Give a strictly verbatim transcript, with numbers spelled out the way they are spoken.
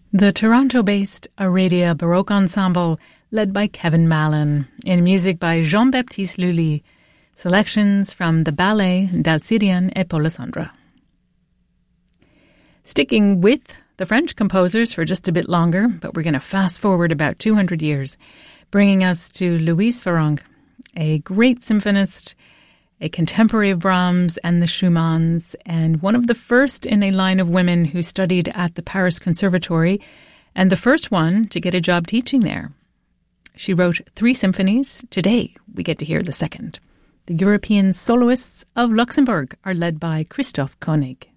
The Toronto-based Aradia Baroque Ensemble, led by Kevin Mallon, in music by Jean-Baptiste Lully, selections from the ballet d'Alcidian et Polissandra. Sticking with the French composers for just a bit longer, but we're going to fast forward about two hundred years, bringing us to Louise Farrenc, a great symphonist, a contemporary of Brahms and the Schumanns, and one of the first in a line of women who studied at the Paris Conservatory, and the first one to get a job teaching there. She wrote three symphonies. Today, we get to hear the second. The European Soloists of Luxembourg are led by Christoph Koenig.